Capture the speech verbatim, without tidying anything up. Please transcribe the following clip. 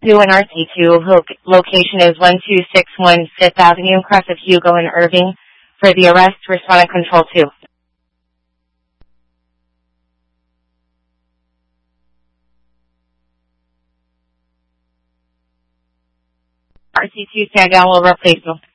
Two and R C two. Location is one two six one Fifth Avenue, cross of Hugo and Irving. For the arrest, respond at Control two. R C two, stand down, will replace you.